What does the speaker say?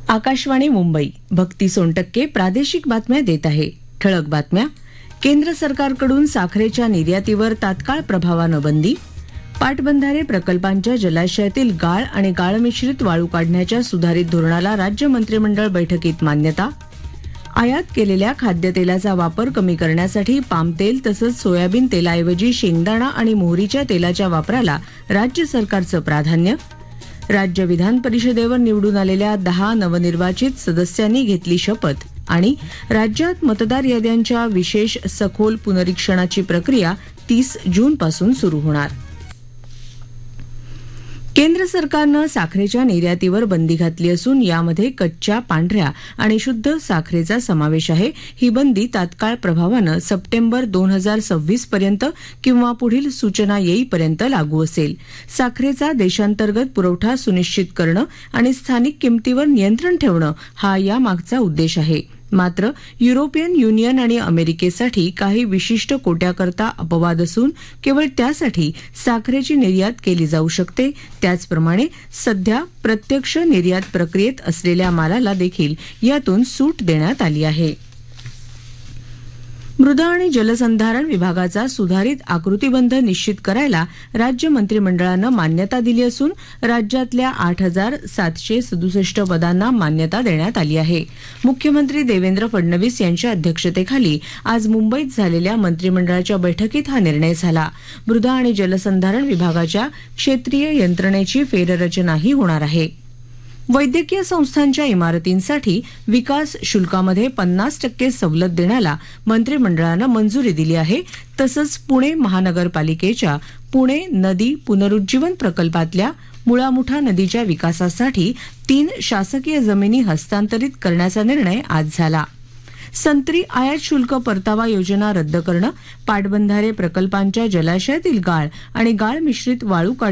आकाशवाणी मुंबई. भक्ती सोनटक्के प्रादेशिक बातम्या देत आहे. ठळक बातम्या. केंद्र सरकारकडून साखरेच्या निर्यातीवर तात्काळ प्रभावानं बंदी. पाटबंधारे प्रकल्पांच्या जलाशयातील गाळ आणि गाळ मिश्रित वाळू काढण्याच्या सुधारित धोरणाला राज्य मंत्रिमंडळ बैठकीत मान्यता. आयात केलेल्या खाद्यतेलाचा वापर कमी करण्यासाठी पामतेल तसंच सोयाबीन तेलाऐवजी शेंगदाणा आणि मोहरीच्या तेलाच्या वापराला राज्य सरकारचं प्राधान्य. राज्य विधान परिषदेवर निवडून आलेल्या 10 नवनिर्वाचित सदस्यांनी घेतली शपथ. आणि राज्यात मतदार याद्यांच्या विशेष सखोल पुनरीक्षणाची प्रक्रिया 30 जूनपासून सुरू होणार. केंद्र सरकारनं साखरेच्या निर्यातीवर बंदी घातली असून यामध्ये कच्च्या, पांढऱ्या आणि शुद्ध साखरेचा समावेश आहे. ही बंदी तात्काळ प्रभावानं सप्टेंबर 2026 पर्यंत किंवा पुढील सूचना येईपर्यंत लागू असेल. साखरेचा देशांतर्गत पुरवठा सुनिश्चित करणं आणि स्थानिक किमतीवर नियंत्रण ठेवणं हा यामागचा उद्देश आहे. मात्र युरोपियन युनियन आणि अमेरिकेसाठी काही विशिष्ट कोट्याकरता अपवाद असून केवळ त्यासाठी साखरेची निर्यात केली जाऊ शकते. त्याचप्रमाणे सध्या प्रत्यक्ष निर्यात प्रक्रियेत असलेल्या मालाला देखील यातून सूट देण्यात आली आहे. मृदा आणि जलसंधारण विभागाचा सुधारित आकृतीबंध निश्चित करायला राज्य मंत्रिमंडळानं मान्यता दिली असून राज्यातल्या 8,767 पदांना मान्यता देण्यात आली आहे. मुख्यमंत्री देवेंद्र फडणवीस यांच्या अध्यक्षतेखाली आज मुंबईत झालेल्या मंत्रिमंडळाच्या बैठकीत हा निर्णय झाला. मृदा आणि जलसंधारण विभागाच्या क्षेत्रीय यंत्रणेची फेररचनाही होणार आहे. वैद्यकीय संस्थांच्या इमारतींसाठी विकास शुल्कामध्ये 50% सवलत देण्याला मंत्रिमंडळानं मंजुरी दिली आहे. तसंच पुणे महानगरपालिकेच्या पुणे नदी पुनरुज्जीवन प्रकल्पातल्या मुळामुठा नदीच्या विकासासाठी 3 शासकीय जमिनी हस्तांतरित करण्याचा निर्णय आज झाला. संत्री आयात शुल्क परतावा योजना रद्द करणं, पाटबंधारे प्रकल्पांच्या जलाशयातील गाळ आणि गाळ मिश्रित वाळू